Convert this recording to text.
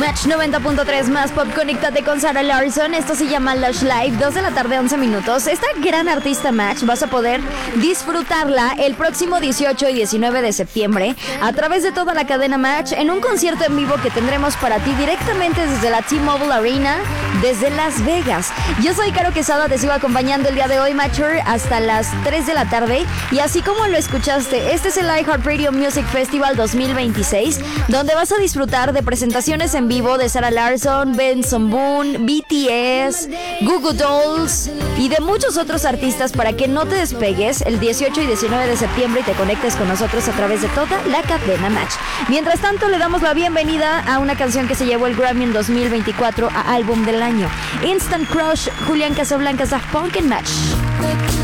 Match 90.3 más pop, conéctate con Sarah Larsson. Esto se llama Lush Live, 2 de la tarde, 11 minutos. Esta gran artista Match vas a poder disfrutarla el próximo 18 y 19 de septiembre a través de toda la cadena Match en un concierto en vivo que tendremos para ti directamente desde la T-Mobile Arena, desde Las Vegas. Yo soy Caro Quesada, te sigo acompañando el día de hoy, Matcher, hasta las 3 de la tarde. Y así como lo escuchaste, este es el iHeartRadio Music Festival 2026, donde vas a disfrutar de presentaciones en vivo de Sarah Larsson, Benson Boone, BTS, Goo Goo Dolls y de muchos otros artistas para que no te despegues el 18 y 19 de septiembre y te conectes con nosotros a través de toda la cadena Match. Mientras tanto, le damos la bienvenida a una canción que se llevó el Grammy en 2024 a Álbum del Año. Instant Crush, Julián Casablancas, Daft Punk en Match.